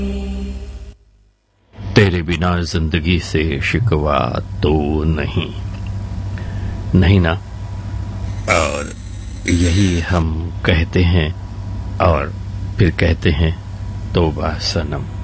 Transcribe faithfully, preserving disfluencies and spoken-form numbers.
तेरे बिना जिंदगी से शिकवा तो नहीं, नहीं ना। और यही हम कहते हैं और फिर कहते हैं तौबा सनम।